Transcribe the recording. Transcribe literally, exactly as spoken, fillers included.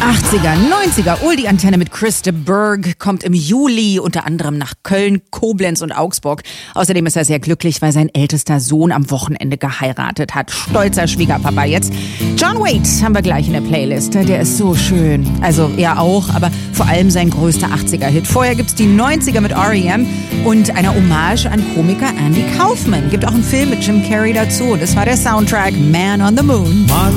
achtziger, neunziger, Oldie Antenne mit Chris de Burgh kommt im Juli unter anderem nach Köln, Koblenz und Augsburg. Außerdem ist er sehr glücklich, weil sein ältester Sohn am Wochenende geheiratet hat. Stolzer Schwiegerpapa jetzt. John Waite haben wir gleich in der Playlist. Der ist so schön. Also er auch, aber vor allem sein größter achtziger-Hit. Vorher gibt's die neunziger mit R E M und einer Hommage an Komiker Andy Kaufman. Gibt auch einen Film mit Jim Carrey dazu. Das war der Soundtrack Man on the Moon.